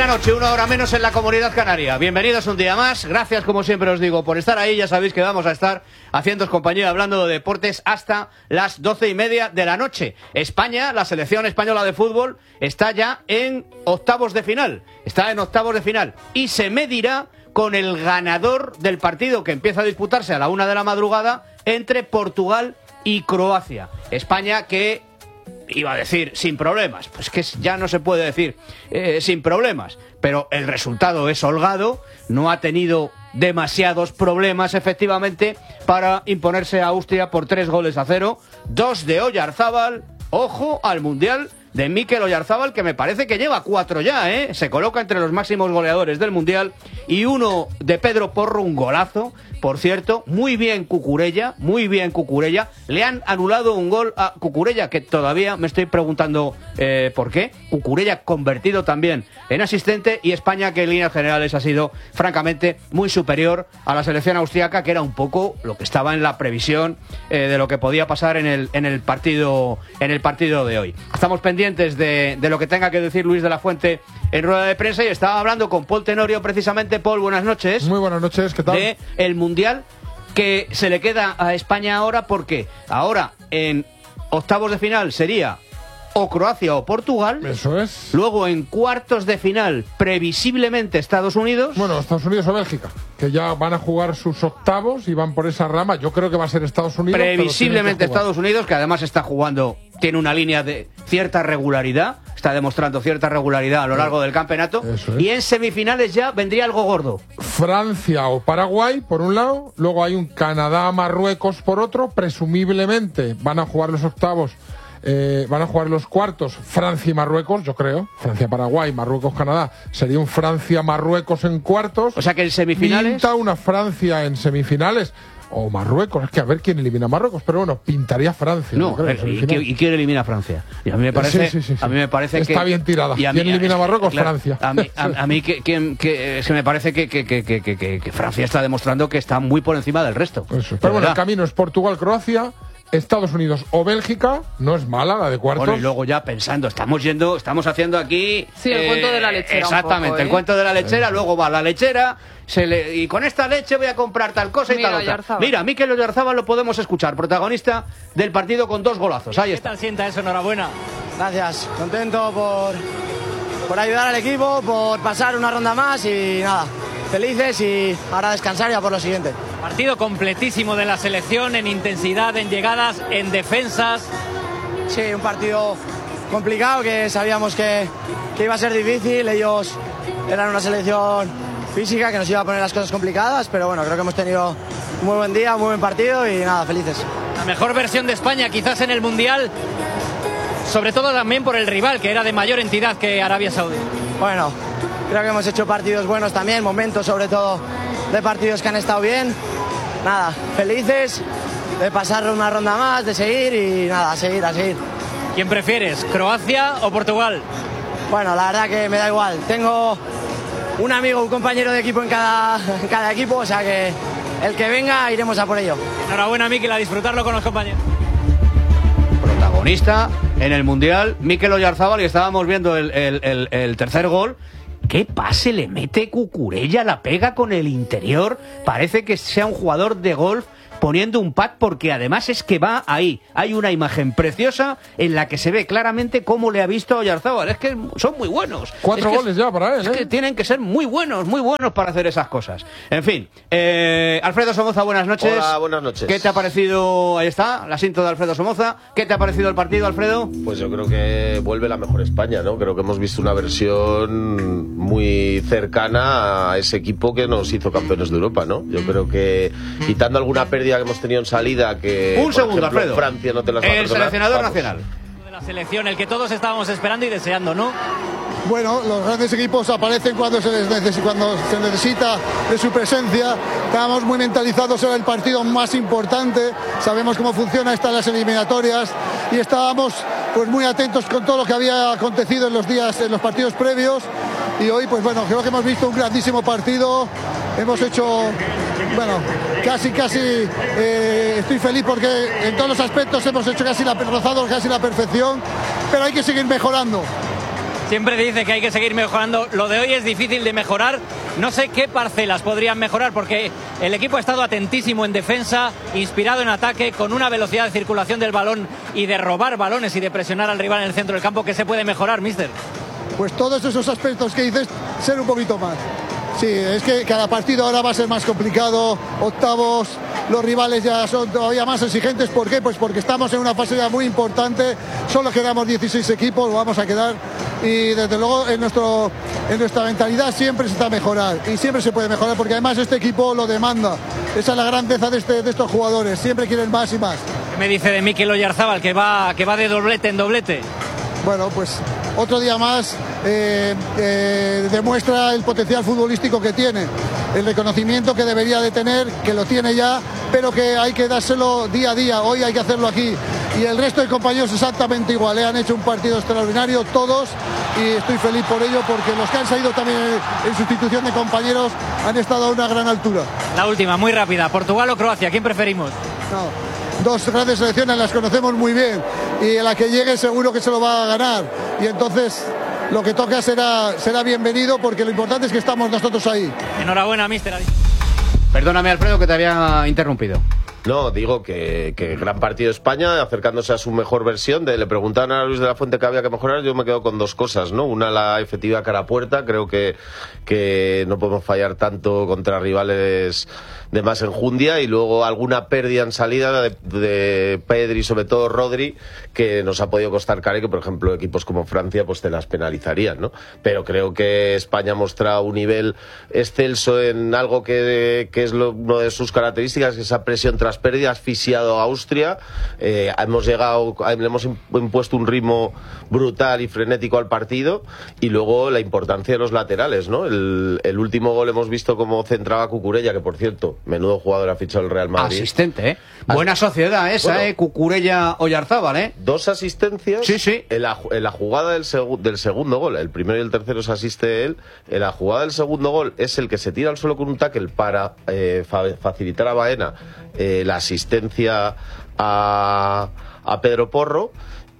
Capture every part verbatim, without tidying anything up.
la noche, una hora menos en la Comunidad Canaria. Bienvenidos un día más. Gracias, como siempre os digo, por estar ahí. Ya sabéis que vamos a estar haciéndoos compañía hablando de deportes hasta las doce y media de la noche. España, la selección española de fútbol, está ya en octavos de final. Está en octavos de final. Y se medirá con el ganador del partido que empieza a disputarse a la una de la madrugada entre Portugal y Croacia. España que... iba a decir sin problemas, pues que ya no se puede decir eh, sin problemas, pero el resultado es holgado, no ha tenido demasiados problemas efectivamente para imponerse a Austria por tres goles a cero, dos de Oyarzábal. Ojo al Mundial de Mikel Oyarzábal, que me parece que lleva cuatro ya, ¿eh? Se coloca entre los máximos goleadores del Mundial, y uno de Pedro Porro, un golazo, por cierto. Muy bien Cucurella, muy bien Cucurella. Le han anulado un gol a Cucurella, que todavía me estoy preguntando eh, por qué. Cucurella convertido también en asistente, y España que en líneas generales ha sido francamente muy superior a la selección austriaca, que era un poco lo que estaba en la previsión eh, de lo que podía pasar en el, en el partido en el partido de hoy. Estamos pendientes de, de lo que tenga que decir Luis de la Fuente en rueda de prensa, y estaba hablando con Paul Tenorio precisamente. Paul, buenas noches. Muy buenas noches, ¿qué tal? De el Mundial que se le queda a España ahora, porque ahora en octavos de final sería o Croacia o Portugal. Eso es. Luego en cuartos de final previsiblemente Estados Unidos. Bueno, Estados Unidos o Bélgica, que ya van a jugar sus octavos y van por esa rama. Yo creo que va a ser Estados Unidos. Previsiblemente Estados Unidos, que además está jugando, tiene una línea de cierta regularidad, está demostrando cierta regularidad a lo largo del campeonato. Eso es. Y en semifinales ya vendría algo gordo. Francia o Paraguay por un lado, luego hay un Canadá-Marruecos por otro. Presumiblemente van a jugar los octavos. Eh, van a jugar los cuartos Francia y Marruecos, yo creo. Francia-Paraguay, Marruecos-Canadá. Sería un Francia-Marruecos en cuartos. O sea que en semifinales... Pinta una Francia en semifinales. O Marruecos, es que a ver quién elimina a Marruecos. Pero bueno, pintaría Francia. No, creo, ¿y, quién, ¿y quién elimina a Francia? Y a mí me parece, sí, sí, sí, sí. A mí me parece Está que... bien tirada. Y a mí, ¿Quién elimina a Marruecos? Claro, Francia. A mí, a, a mí que, que, que, es que me parece que, que, que, que, que, que Francia está demostrando que está muy por encima del resto. Eso. Pero bueno, el camino es Portugal-Croacia, Estados Unidos o Bélgica. No es mala la de cuartos. Bueno, y luego ya pensando, estamos yendo, estamos haciendo aquí... Sí, el eh, cuento de la lechera. Exactamente, poco, ¿eh? el cuento de la lechera. Luego va la lechera, se le, y con esta leche voy a comprar tal cosa y Mira, tal otra. Oyarzábal. Mira, Mikel Oyarzábal lo podemos escuchar, protagonista del partido con dos golazos. Ahí está. ¿Qué tal sienta eso? Enhorabuena. Gracias, contento por, por ayudar al equipo, por pasar una ronda más y nada, felices, y ahora descansar ya por lo siguiente. Partido completísimo de la selección en intensidad, en llegadas, en defensas. Sí, un partido complicado que sabíamos que, que iba a ser difícil. Ellos eran una selección física que nos iba a poner las cosas complicadas, pero bueno, creo que hemos tenido un muy buen día, un muy buen partido y nada, felices. La mejor versión de España quizás en el Mundial, sobre todo también por el rival, que era de mayor entidad que Arabia Saudí. Bueno, creo que hemos hecho partidos buenos también, momentos sobre todo de partidos que han estado bien. Nada, felices de pasar una ronda más, de seguir y nada, a seguir, a seguir. ¿Quién prefieres, Croacia o Portugal? Bueno, la verdad que me da igual. Tengo un amigo, un compañero de equipo en cada, en cada equipo, o sea que el que venga iremos a por ello. Enhorabuena, Mikel, a disfrutarlo con los compañeros. Protagonista en el Mundial, Mikel Oyarzábal, y estábamos viendo el, el, el, el tercer gol. ¿Qué pase le mete Cucurella? La pega con el interior. Parece que sea un jugador de golf poniendo un pad, porque además es que va ahí. Hay una imagen preciosa en la que se ve claramente cómo le ha visto a Oyarzábal. Es que son muy buenos. Cuatro es que goles ya para él, Es ¿eh? que tienen que ser muy buenos, muy buenos para hacer esas cosas. En fin, eh, Alfredo Somoza, buenas noches. Hola, buenas noches. ¿Qué te ha parecido? Ahí está, la cinta de Alfredo Somoza. ¿Qué te ha parecido el partido, Alfredo? Pues yo creo que vuelve la mejor España, ¿no? Creo que hemos visto una versión muy cercana a ese equipo que nos hizo campeones de Europa, ¿no? Yo creo que, quitando alguna pérdida que hemos tenido en salida, que un segundo, ejemplo, Alfredo. Francia no te las va a El perdonar, seleccionador vamos. nacional De la selección, el que todos estábamos esperando y deseando, ¿no? Bueno, los grandes equipos aparecen cuando se, les necesita, cuando se necesita de su presencia. Estábamos muy mentalizados en el partido más importante. Sabemos cómo funciona estas las eliminatorias y estábamos pues muy atentos con todo lo que había acontecido en los días, en los partidos previos. Y hoy, pues bueno, creo que hemos visto un grandísimo partido. Hemos hecho, bueno, casi, casi, eh, estoy feliz porque en todos los aspectos hemos hecho casi la, rozado casi la perfección, pero hay que seguir mejorando. siempre dice que hay que seguir mejorando. Lo de hoy es difícil de mejorar. No sé qué parcelas podrían mejorar, porque el equipo ha estado atentísimo en defensa, inspirado en ataque, con una velocidad de circulación del balón y de robar balones y de presionar al rival en el centro del campo. ¿Qué se puede mejorar, míster? Pues todos esos aspectos que dices, ser un poquito más. Sí, es que cada partido ahora va a ser más complicado, octavos, los rivales ya son todavía más exigentes. ¿Por qué? Pues porque estamos en una fase ya muy importante, solo quedamos dieciséis equipos, vamos a quedar, y desde luego en, nuestro, en nuestra mentalidad siempre se está a mejorar, y siempre se puede mejorar, porque además este equipo lo demanda. Esa es la grandeza de, este, de estos jugadores, siempre quieren más y más. ¿Qué me dice de Mikel Oyarzábal, que va, que va de doblete en doblete? Bueno, pues otro día más eh, eh, demuestra el potencial futbolístico que tiene, el reconocimiento que debería de tener, que lo tiene ya, pero que hay que dárselo día a día. Hoy hay que hacerlo aquí. Y el resto de compañeros exactamente igual, ¿eh? Han hecho un partido extraordinario todos, y estoy feliz por ello, porque los que han salido también en sustitución de compañeros han estado a una gran altura. La última, muy rápida, ¿Portugal o Croacia? ¿Quién preferimos? No. Dos grandes selecciones, las conocemos muy bien, y a la que llegue seguro que se lo va a ganar, y entonces lo que toca será, será bienvenido, porque lo importante es que estamos nosotros ahí. Enhorabuena, míster. Perdóname, Alfredo, que te había interrumpido. No, digo que, que gran partido de España, acercándose a su mejor versión. De, le preguntaban a Luis de la Fuente que había que mejorar, yo me quedo con dos cosas, ¿no? Una, la efectiva cara a puerta. Creo que, que no podemos fallar tanto contra rivales de más enjundia, y luego alguna pérdida en salida de, de Pedri, sobre todo Rodri, que nos ha podido costar caro, y que por ejemplo equipos como Francia pues te las penalizarían, ¿no? Pero creo que España ha mostrado un nivel excelso en algo que, que es lo, una de sus características, que esa presión tras pérdida, ha asfixiado a Austria. eh, hemos llegado, le hemos impuesto un ritmo brutal y frenético al partido, y luego la importancia de los laterales, ¿no? El, el último gol hemos visto cómo centraba Cucurella, que por cierto, menudo jugador ha fichado el Real Madrid. Asistente, ¿eh? Buena sociedad esa, bueno, ¿eh? Cucurella Oyarzábal, ¿eh? Dos asistencias. Sí, sí. En la, en la jugada del, segu del segundo gol, el primero y el tercero se asiste él. En la jugada del segundo gol es el que se tira al suelo con un tackle para eh, fa facilitar a Baena eh, la asistencia a, a Pedro Porro.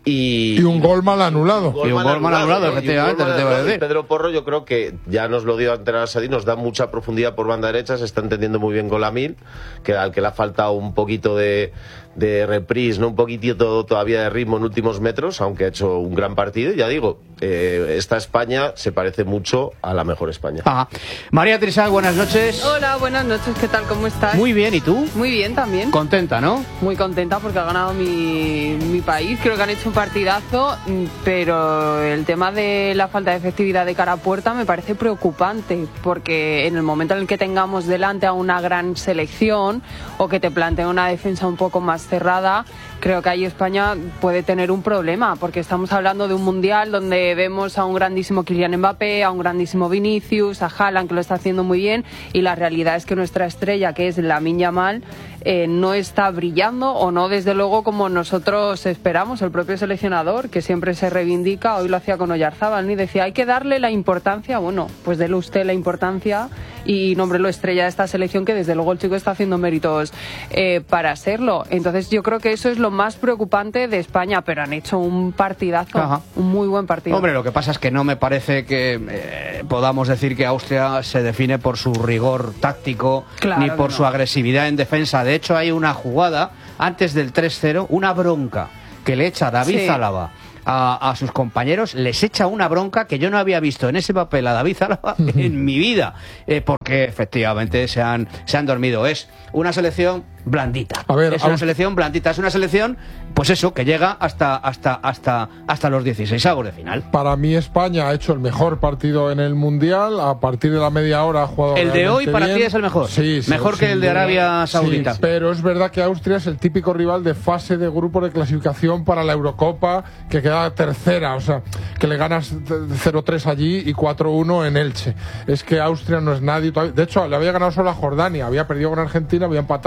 Y, y un gol mal anulado. Y un gol mal anulado, efectivamente. Pedro Porro, yo creo que ya nos lo dio ante la Sadí, nos da mucha profundidad por banda derecha, se está entendiendo muy bien con Lamine, que al que le ha faltado un poquito de, de reprise, ¿no? Un poquitito todavía de ritmo en últimos metros, aunque ha hecho un gran partido. Ya digo, eh, esta España se parece mucho a la mejor España. Ajá. María Trisal, buenas noches. Hola, buenas noches, ¿qué tal? ¿Cómo estás? Muy bien, ¿y tú? Muy bien también. Contenta, ¿no? Muy contenta porque ha ganado mi, mi país, creo que han hecho un partidazo, pero el tema de la falta de efectividad de cara a puerta me parece preocupante, porque en el momento en el que tengamos delante a una gran selección o que te plantea una defensa un poco más cerrada, creo que ahí España puede tener un problema, porque estamos hablando de un mundial donde vemos a un grandísimo Kylian Mbappé, a un grandísimo Vinicius, a Haaland, que lo está haciendo muy bien, y la realidad es que nuestra estrella, que es Lamine Yamal, eh, no está brillando, o no desde luego como nosotros esperamos. El propio seleccionador, que siempre se reivindica, hoy lo hacía con Oyarzábal, ni decía hay que darle la importancia. Bueno, pues dele usted la importancia y nómbrelo estrella de esta selección, que desde luego el chico está haciendo méritos eh, para serlo. Entonces yo creo que eso es lo más preocupante de España, pero han hecho un partidazo. Ajá. Un muy buen partido. Hombre, lo que pasa es que no me parece que eh, podamos decir que Austria se define por su rigor táctico, claro, ni por no. su agresividad en defensa. De hecho, hay una jugada antes del tres cero, una bronca que le echa David sí. Álava a, a sus compañeros, les echa una bronca que yo no había visto en ese papel a David Álava en mi vida, eh, porque efectivamente se han, se han dormido. Es una selección blandita. A ver, es una selección blandita, es una selección, pues eso, que llega hasta hasta hasta hasta los dieciséis avos de final. Para mí España ha hecho el mejor partido en el Mundial, a partir de la media hora ha jugado el de hoy para bien. ti es el mejor. Sí, sí, mejor que el de Arabia Saudita. Sí, pero es verdad que Austria es el típico rival de fase de grupo de clasificación para la Eurocopa, que queda tercera, o sea, que le ganas cero tres allí y cuatro uno en Elche. Es que Austria no es nadie todavía. De hecho, le había ganado solo a Jordania, había perdido con Argentina, había empatado con Argelia.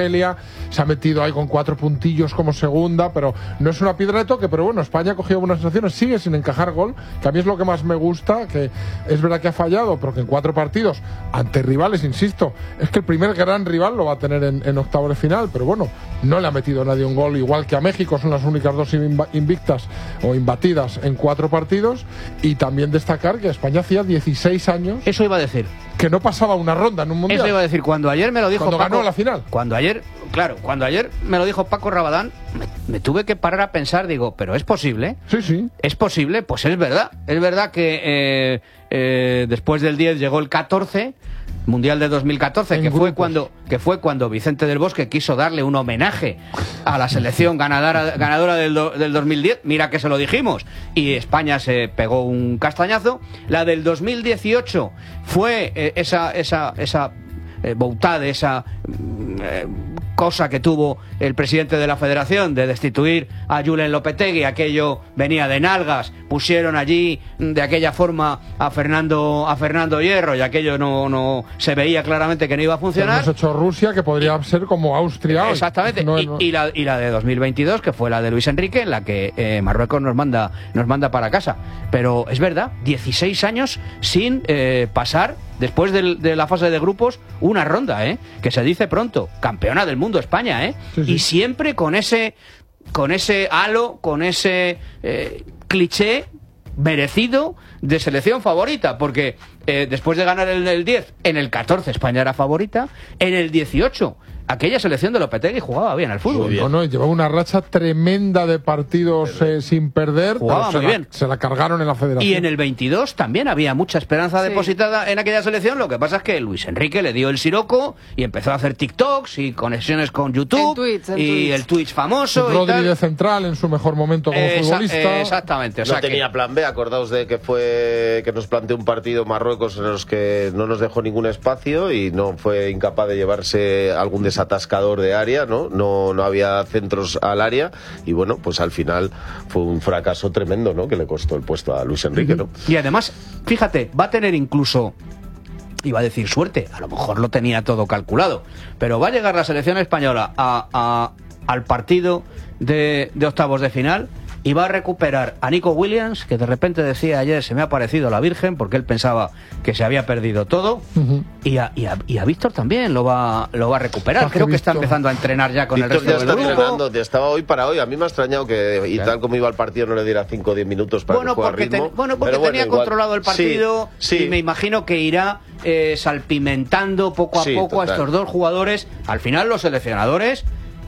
Argelia, se ha metido ahí con cuatro puntillos como segunda, pero no es una piedra de toque. Pero bueno, España ha cogido buenas sensaciones, sigue sin encajar gol, que a mí es lo que más me gusta, que es verdad que ha fallado, pero que en cuatro partidos, ante rivales, insisto, es que el primer gran rival lo va a tener en, en octavos de final, pero bueno, no le ha metido nadie un gol, igual que a México, son las únicas dos invictas o imbatidas en cuatro partidos. Y también destacar que España hacía dieciséis años, eso iba a decir, que no pasaba una ronda en un mundial. Eso iba a decir, cuando ayer me lo dijo cuando Paco, ganó la final. Cuando ayer, claro, cuando ayer me lo dijo Paco Rabadán, me, me tuve que parar a pensar, digo, pero es posible. Sí, sí. Es posible, pues es verdad. Es verdad que eh, eh, después del diez llegó el catorce, Mundial de dos mil catorce, En que grupos. fue cuando que fue cuando Vicente del Bosque quiso darle un homenaje a la selección ganadora, ganadora del, do, del dos mil diez. Mira que se lo dijimos. Y España se pegó un castañazo. La del dos mil dieciocho fue eh, esa esa esa eh, boutade, esa eh, cosa que tuvo el presidente de la Federación de destituir a Julen Lopetegui. Aquello venía de nalgas, pusieron allí de aquella forma a Fernando a Fernando Hierro y aquello no, no se veía claramente que no iba a funcionar. Hemos hecho Rusia, que podría ser como Austria hoy. Exactamente. No, y, no. y la, y la de dos mil veintidós, que fue la de Luis Enrique, en la que eh, Marruecos nos manda nos manda para casa. Pero es verdad, dieciséis años sin eh, pasar, después del, de la fase de grupos, una ronda, ¿eh? Que se dice pronto. Campeona del mundo España, ¿eh? Sí, sí. Y siempre con ese con ese halo, con ese eh, cliché merecido de selección favorita, porque eh, después de ganar el, el diez, en el catorce España era favorita, en el dieciocho aquella selección de Lopetegui jugaba bien al fútbol. No, no, llevaba una racha tremenda de partidos eh, sin perder, Jugaba pero se muy la, bien. se la cargaron en la federación. Y en el veintidós también había mucha esperanza Sí. depositada en aquella selección. Lo que pasa es que Luis Enrique le dio el siroco y empezó a hacer TikToks y conexiones con YouTube En Twitch, en y Twitch. el Twitch famoso y Rodri tal. de central en su mejor momento como Esa- futbolista. exactamente. O No sea que- tenía plan B, acordaos de que fue que nos planteó un partido Marruecos en los que no nos dejó ningún espacio y no fue incapaz de llevarse algún desatascador de área, ¿no? No, no había centros al área y bueno, pues al final fue un fracaso tremendo, ¿no? Que le costó el puesto a Luis Enrique, ¿no? Y además, fíjate, va a tener incluso, iba a decir suerte, a lo mejor lo tenía todo calculado, pero va a llegar la selección española a, a- al partido de, de octavos de final y va a recuperar a Nico Williams, que de repente decía ayer se me ha parecido la Virgen, porque él pensaba que se había perdido todo, Ujú. y, a, y, a, y a Víctor también lo va, lo va a recuperar. Ah, que Creo que está Víctor- empezando a entrenar ya con Víctor el ya resto está del grupo. entrenando, ya estaba hoy para hoy. A mí me ha extrañado que, y Claro. tal como iba el partido, no le diera cinco o diez minutos para Bueno, que juegue a porque, ritmo. ten- bueno, porque Pero tenía igual- controlado el partido Sí, sí. y me imagino que irá eh, salpimentando poco a Sí, poco a total. estos dos jugadores. Al final los seleccionadores,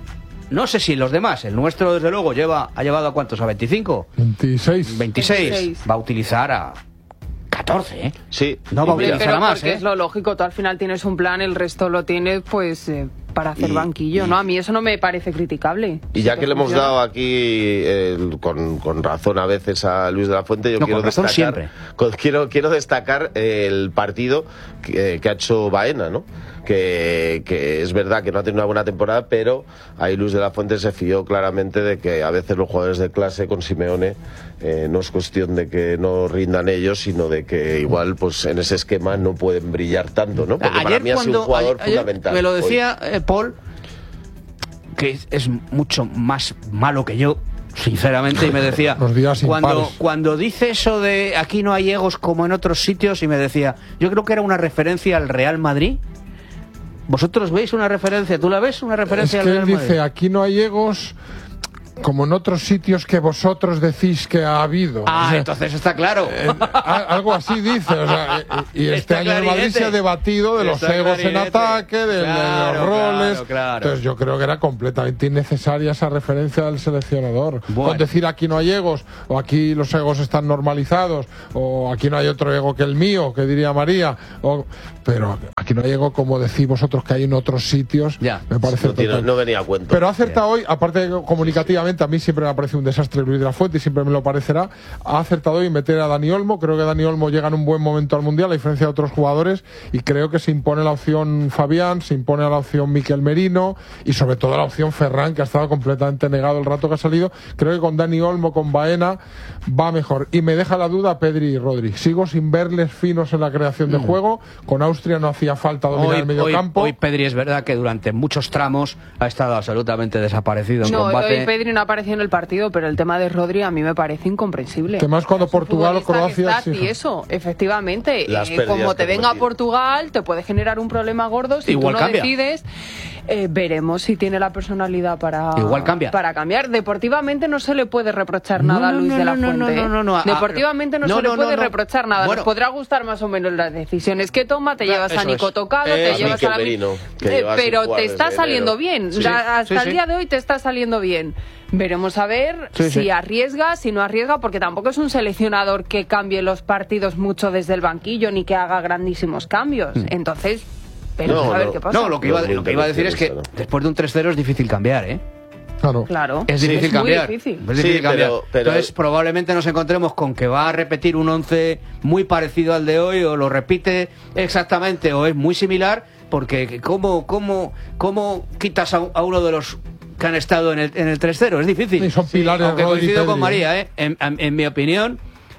no sé si los demás, el nuestro desde luego lleva ha llevado a cuántos, a veinticinco, veintiséis. veintiséis, veintiséis. va a utilizar a catorce, ¿eh? Sí. No va a Hombre, utilizar pero a más, porque ¿eh? es lo lógico, tú al final tienes un plan, el resto lo tienes pues eh, para hacer Y- banquillo, y- ¿no? A mí eso no me parece criticable. Y Si ya te que le hemos funciona. dado aquí eh, con, con razón a veces a Luis de la Fuente, yo No, quiero con razón destacar siempre. con- quiero quiero destacar el partido que, que ha hecho Baena, ¿no? Que, que es verdad que no ha tenido una buena temporada, pero ahí Luis de la Fuente se fió claramente de que a veces los jugadores de clase con Simeone eh, no es cuestión de que no rindan ellos, sino de que igual pues en ese esquema no pueden brillar tanto, ¿no? Porque para mí ha sido un jugador ayer- ayer fundamental. me lo hoy. decía eh, Paul, que es, es mucho más malo que yo, sinceramente, y me decía Los días cuando, impares. cuando dice eso de aquí no hay egos como en otros sitios, y me decía, yo creo que era una referencia al Real Madrid. ¿Vosotros veis una referencia? ¿Tú la ves una Es referencia que al él Real dice, Madrid? aquí no hay egos como en otros sitios que vosotros decís que ha habido. Ah, O sea, entonces está claro. eh, a- algo así dice, o sea, y, y este Está año en Madrid clarinete. se ha debatido de los Está egos en clarinete. ataque, de, de Claro, los roles. claro, claro. Entonces yo creo que era completamente innecesaria esa referencia del seleccionador. Bueno. Con decir aquí no hay egos, o aquí los egos están normalizados, o aquí no hay otro ego que el mío, que diría María, o, pero aquí no hay ego como decís vosotros que hay en otros sitios. Ya. Me parece No, tiene- total. no venía a cuento. Pero ha acertado hoy, aparte de comunicativamente, obviamente a mí siempre me ha parecido un desastre Luis de la Fuente y siempre me lo parecerá. Ha acertado hoy en meter a Dani Olmo. Creo que Dani Olmo llega en un buen momento al Mundial, a diferencia de otros jugadores, y creo que se impone la opción Fabián, se impone la opción Miquel Merino y sobre todo la opción Ferran, que ha estado completamente negado el rato que ha salido. Creo que con Dani Olmo, con Baena, va mejor. Y me deja la duda Pedri y Rodri. Sigo sin verles finos en la creación de mm. juego. Con Austria no hacía falta dominar hoy, el medio hoy, campo. Hoy Pedri es verdad que durante muchos tramos ha estado absolutamente desaparecido en no, combate. Hoy Pedri no apareció en el partido, pero el tema de Rodri a mí me parece incomprensible. Que más cuando Portugal o Croacia... Sí, y eso, efectivamente. Eh, como te venga a Portugal, te puede generar un problema gordo si Igual tú no cambia. decides. Eh, veremos si tiene la personalidad para, Igual cambia. para cambiar. Deportivamente no se le puede reprochar No, nada a no, Luis no, de la no, Fuente. no, no, no, no. Deportivamente no, no, se no, le puede no, no. reprochar nada. Bueno. Nos podrá gustar más o menos las decisiones que toma. Te Claro, llevas a Nico es. Tocado, Eh, te llevas Miquel a la... Merino, que Eh, lleva sin pero jugar te desde está enero. saliendo bien. Sí, Da- hasta sí, el sí. día de hoy te está saliendo bien. Veremos a ver Sí, si sí. arriesga, si no arriesga, porque tampoco es un seleccionador que cambie los partidos mucho desde el banquillo ni que haga grandísimos cambios. Entonces, pero No, a ver no. qué pasa. No, lo que, iba, No es muy lo que iba a decir es que inteligente, ¿no? después de un tres cero es difícil cambiar, ¿eh? Claro. Claro. Es difícil es cambiar. Muy difícil. Es difícil Sí, cambiar. pero- pero- Entonces, probablemente nos encontremos con que va a repetir un once muy parecido al de hoy, o lo repite exactamente, o es muy similar, porque ¿cómo, cómo, cómo quitas a, a uno de los que han estado en el, en el tres cero? Es difícil. Sí, son pilares, Aunque Rodri y coincido Pedri, con María, ¿eh? En, en- en mi opinión,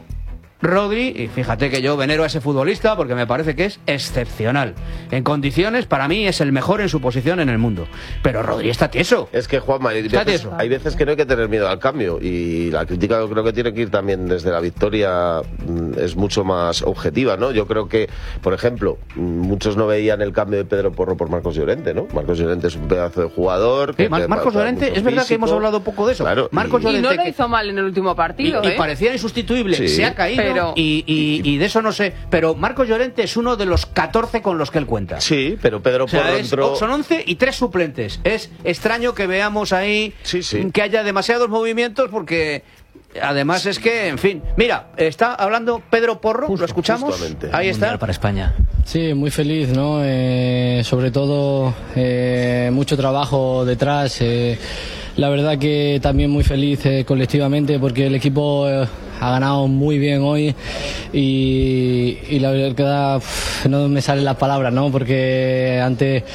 Rodri, y fíjate que yo venero a ese futbolista porque me parece que es excepcional. En condiciones, para mí, es el mejor en su posición en el mundo. Pero Rodri está tieso. Es que, Juanma, hay Está veces, tieso. hay veces que no hay que tener miedo al cambio, y la crítica yo creo que tiene que ir también desde la victoria, mm, es mucho más objetiva, ¿no? Yo creo que, por ejemplo, mm, muchos no veían el cambio de Pedro Porro por Marcos Llorente, ¿no? Marcos Llorente es un pedazo de jugador. Sí, que Mar- te Marcos falta Llorente, mucho es verdad que físico. hemos hablado poco de eso. Claro, Marcos y- Y no Llorente lo que- hizo mal en el último partido, y, y ¿eh? parecía insustituible, Sí. se ha caído Pero- y, y- y de eso no sé, pero Marcos Llorente es uno de los catorce con los que él cuenta. Sí, pero Pedro O sea, Porro es- entró... son once y tres suplentes. Es extraño que veamos ahí Sí, sí. que haya demasiados movimientos porque además es que, en fin, mira, está hablando Pedro Porro, Justo, lo escuchamos, justamente. ahí está. Mundial para España. Sí, muy feliz, ¿no? Eh, sobre todo eh, mucho trabajo detrás. eh, la verdad que también muy feliz eh, colectivamente porque el equipo eh, ha ganado muy bien hoy y, y la verdad uf, no me salen las palabras, ¿no? Porque ante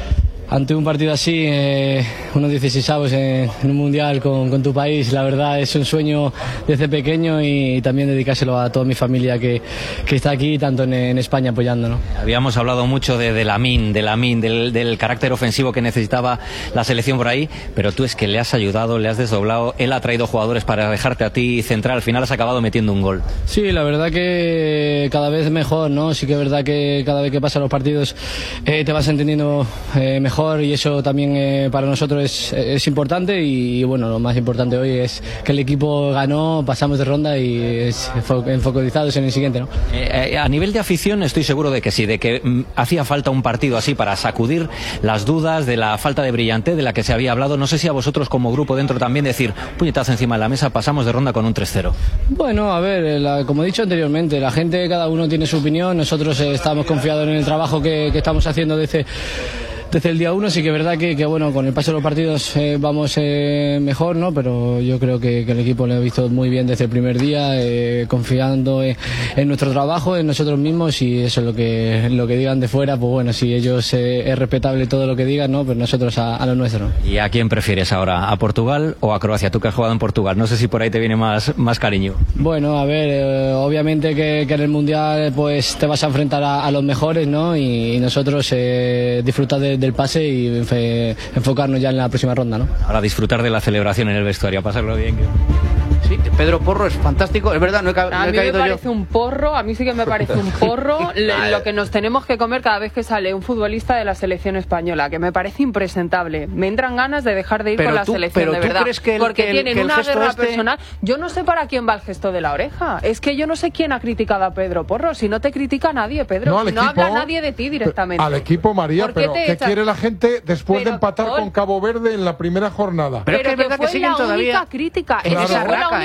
ante un partido así, eh, unos dieciseisavos en, en un mundial con, con tu país, la verdad es un sueño desde pequeño y también dedicárselo a toda mi familia que, que está aquí, tanto en, en España apoyando, ¿no? Habíamos hablado mucho de, de Lamine, de Lamine, del, del carácter ofensivo que necesitaba la selección por ahí, pero tú es que le has ayudado, le has desdoblado, él ha traído jugadores para dejarte a ti central, al final has acabado metiendo un gol. Sí, la verdad que cada vez mejor, ¿no? Sí que es verdad que cada vez que pasan los partidos eh, te vas entendiendo eh, mejor y eso también eh, para nosotros es, es importante y, y bueno, lo más importante hoy es que el equipo ganó, pasamos de ronda y es fo- enfocalizados en el siguiente, ¿no? Eh, eh, a nivel de afición estoy seguro de que sí, de que mm, hacía falta un partido así para sacudir las dudas de la falta de brillantez de la que se había hablado. No sé si a vosotros como grupo dentro también decir, puñetazo encima de la mesa, pasamos de ronda con un tres cero. Bueno, a ver, eh, la- como he dicho anteriormente, la gente, cada uno tiene su opinión, nosotros eh, estamos confiados en el trabajo que, que estamos haciendo desde, desde el día uno, sí que es verdad que, que bueno, con el paso de los partidos eh, vamos eh, mejor, ¿no? Pero yo creo que, que el equipo lo ha visto muy bien desde el primer día, eh, confiando en, en nuestro trabajo, en nosotros mismos y eso es lo que, lo que digan de fuera, pues bueno, si ellos eh, es respetable todo lo que digan, ¿no? Pues nosotros a, a lo nuestro, ¿no? ¿Y a quién prefieres ahora? ¿A Portugal o a Croacia? Tú que has jugado en Portugal, no sé si por ahí te viene más, más cariño. Bueno, a ver, eh, obviamente que, que en el Mundial pues te vas a enfrentar a, a los mejores, ¿no? Y, y nosotros eh, disfrutar de- del pase y enfe- enfocarnos ya en la próxima ronda, ¿no? Ahora disfrutar de la celebración en el vestuario, pasarlo bien. que- Sí, Pedro Porro es fantástico, es verdad, no he, ca- no A he mí me caído parece yo. un porro, a mí sí que me parece un porro le- lo que nos tenemos que comer cada vez que sale un futbolista de la selección española, que me parece impresentable. Me entran ganas de dejar de ir Pero con la tú- selección, pero de tú verdad. crees que el- porque que el- tienen que el una gesto guerra este- personal. Yo no sé para quién va el gesto de la oreja. Es que yo no sé quién ha criticado a Pedro Porro. Si no te critica nadie, Pedro. No, al Si no equipo- habla nadie de ti directamente. Al equipo, María, ¿Por qué pero te ¿qué echas? quiere la gente después Pero, de empatar Paul, con Cabo Verde en la primera jornada? Pero es que es verdad fue que siguen la todavía única crítica. en Esa esa fue la raca, única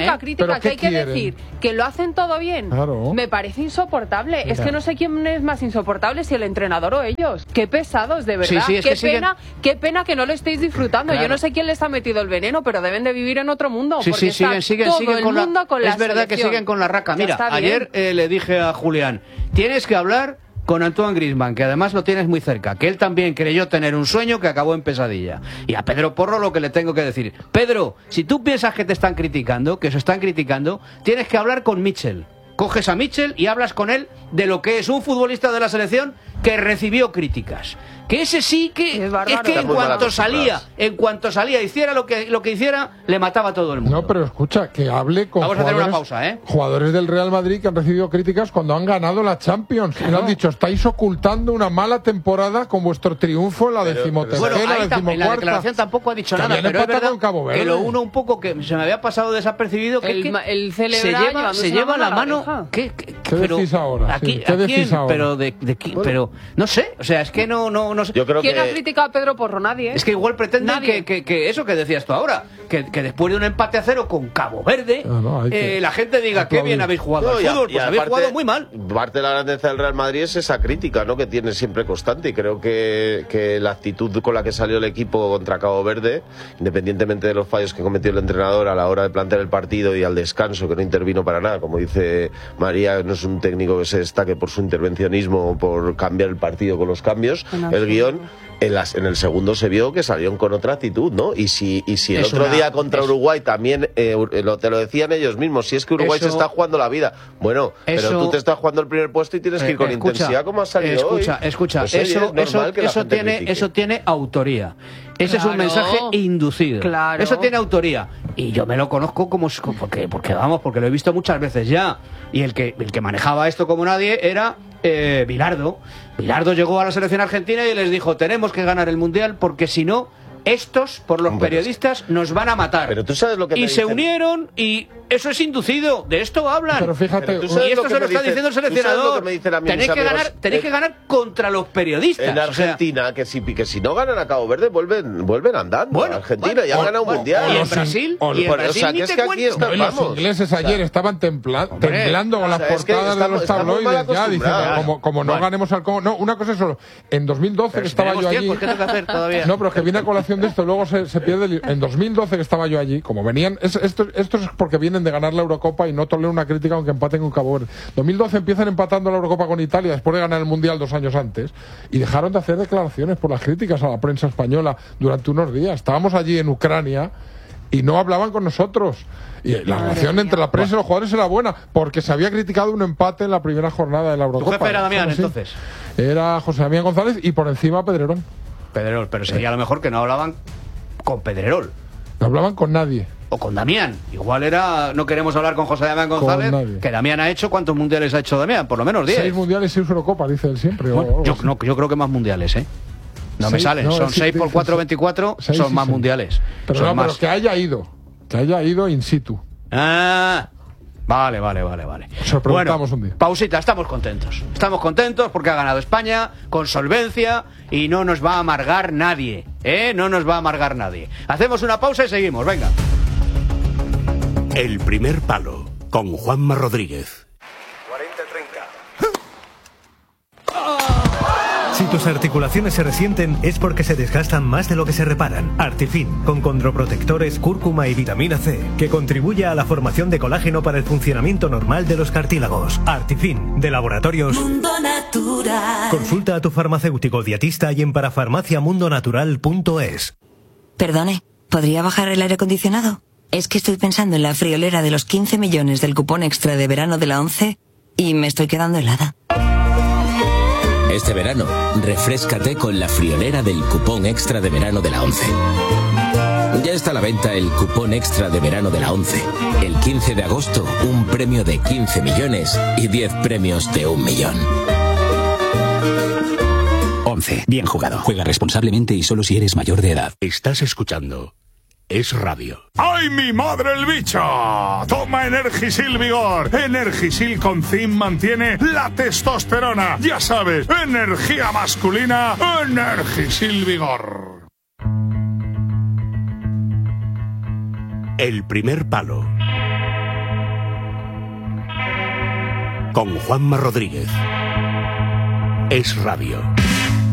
única ¿eh? crítica que hay que quieren? decir que lo hacen todo bien, claro. me parece insoportable. Mira. Es que no sé quién es más insoportable, si el entrenador o ellos. Qué pesados, de verdad. Sí, sí, es qué que pena, siguen... qué pena que no lo estéis disfrutando. Claro. Yo no sé quién les ha metido el veneno, pero deben de vivir en otro mundo. Sí, porque sí, siguen, siguen, todo siguen el con la... mundo con la Es verdad selección. que siguen con la raca. Mira, ayer eh, le dije a Julián, tienes que hablar con Antoine Griezmann, que además lo tienes muy cerca, que él también creyó tener un sueño que acabó en pesadilla. Y a Pedro Porro lo que le tengo que decir, Pedro, si tú piensas que te están criticando, que se están criticando, tienes que hablar con Mitchell. Coges a Mitchell y hablas con él de lo que es un futbolista de la selección que recibió críticas. Que ese sí que es, es que en cuanto salía, en cuanto salía, hiciera lo que lo que hiciera, le mataba a todo el mundo. No, pero escucha, que hable con Vamos a hacer jugadores, una pausa, ¿eh? jugadores del Real Madrid que han recibido críticas cuando han ganado la Champions. Claro. Y le han dicho, estáis ocultando una mala temporada con vuestro triunfo en la decimotercera, bueno, ahí la tam, en la declaración tampoco ha dicho que nada, pero es verdad con Cabo Verde. que lo uno un poco que se me había pasado desapercibido que, el, que el se lleva, se lleva la mano. ¿Qué, qué, ¿Qué pero, decís ahora? Aquí, Sí, ¿qué ¿a decís quién? ahora? Pero, de, de, de, pero no sé, o sea, es que no, no, no sé. Yo creo ¿Quién que... ha criticado a Pedro Porro? Nadie, ¿eh? Es que igual pretenden que, que, que eso que decías tú ahora, que, que después de un empate a cero con Cabo Verde, no, no, hay que... eh, la gente diga qué bien habéis jugado no, al y a, fútbol, pues y habéis aparte, jugado muy mal. Parte de la grandeza del Real Madrid es esa crítica, ¿no?, que tiene siempre constante, y creo que, que la actitud con la que salió el equipo contra Cabo Verde, independientemente de los fallos que cometió el entrenador a la hora de plantear el partido y al descanso, que no intervino para nada, como dice María, no es un técnico que se destaque por su intervencionismo o por cambiar el partido con los cambios, no, el guión... En, las, en el segundo se vio que salieron con otra actitud, ¿no? Y si, y si el es otro una, día contra es... Uruguay también, eh, lo, te lo decían ellos mismos, si es que Uruguay eso, se está jugando la vida. Bueno, eso, pero tú te estás jugando el primer puesto y tienes que ir con eh, escucha, intensidad como has salido escucha, hoy. Escucha, pues, eso, oye, eso, eso, tiene, eso tiene autoría. Ese claro. es un mensaje inducido. Claro. Eso tiene autoría. Y yo me lo conozco como... Porque, porque vamos, porque lo he visto muchas veces ya. Y el que, el que manejaba esto como nadie era eh, Bilardo. Bilardo llegó a la selección argentina y les dijo, tenemos que ganar el Mundial porque si no, estos, por los Hombre, periodistas, nos van a matar. Pero tú sabes lo que y se dicen. unieron y eso es inducido. De esto hablan. Pero fíjate, Pero y esto lo se lo está dicen, diciendo el seleccionador. Que tenéis que ganar, tenéis que ganar contra los periodistas. En Argentina, o sea, que, si, que si no ganan a Cabo Verde, vuelven, vuelven andando. Bueno, Argentina bueno, ya han ganado un bueno, mundial. Y en Brasil, o, y en o, Brasil o sea, ni que es te que aquí cuento. están, no, los ingleses ayer o sea, estaban templa, temblando con las o sea, portadas es que de los tabloides ya, diciendo, como, como no bueno. ganemos al Congo. No, una cosa es solo. En dos mil doce, que estaba yo allí. ¿Qué tengo que hacer todavía? No, pero es que viene a colación de esto, luego se, se pierde el. En dos mil doce, que estaba yo allí, como venían. Es, esto, esto es porque vienen de ganar la Eurocopa y no toleran una crítica aunque empaten con Cabo Verde. dos mil doce empiezan empatando la Eurocopa con Italia después de ganar el Mundial dos años antes y dejaron de hacer declaraciones por las críticas a la prensa española durante unos días. Estábamos allí en Ucrania y no hablaban con nosotros. Y la relación entre la prensa y los jugadores era buena porque se había criticado un empate en la primera jornada de la Eurocopa. ¿Tu jefe era Damián, entonces? Era José Damián González y por encima Pedrerol. Pedrerol, pero sería lo mejor que no hablaban con Pedrerol. No hablaban con nadie. O con Damián. Igual era, no queremos hablar con José Damián González, que Damián ha hecho, ¿cuántos mundiales ha hecho Damián? Por lo menos diez. Seis mundiales y seis Eurocopa, dice él siempre. Bueno, yo, no, yo creo que más mundiales, ¿eh? No seis, me salen, no, son seis por cuatro, veinticuatro, son sí, más sí. mundiales. Pero son no, más... pero que haya ido, que haya ido in situ. Ah, vale, vale, vale, vale. Se lo preguntamos bueno, un día. Pausita, estamos contentos. Estamos contentos porque ha ganado España con solvencia y no nos va a amargar nadie, ¿eh? No nos va a amargar nadie. Hacemos una pausa y seguimos, venga. El primer palo, con Juanma Rodríguez. cuarenta treinta. Si tus articulaciones se resienten es porque se desgastan más de lo que se reparan. Artifin, con condroprotectores, cúrcuma y vitamina C, que contribuye a la formación de colágeno para el funcionamiento normal de los cartílagos. Artifin, de Laboratorios Mundo Natural. Consulta a tu farmacéutico dietista y en parafarmacia mundo natural punto es. Perdone, ¿podría bajar el aire acondicionado? Es que estoy pensando en la friolera de los quince millones del cupón extra de verano de la ONCE y me estoy quedando helada. Este verano, refréscate con la friolera del cupón extra de verano de la ONCE. Ya está a la venta el cupón extra de verano de la ONCE. El quince de agosto, un premio de quince millones y diez premios de un millón. ONCE. Bien jugado. Juega responsablemente y solo si eres mayor de edad. Estás escuchando Es Radio. ¡Ay, mi madre el bicho! Toma Energisil Vigor. Energisil con zinc mantiene la testosterona. Ya sabes, energía masculina, Energisil Vigor. El primer palo. Con Juanma Rodríguez. Es Radio.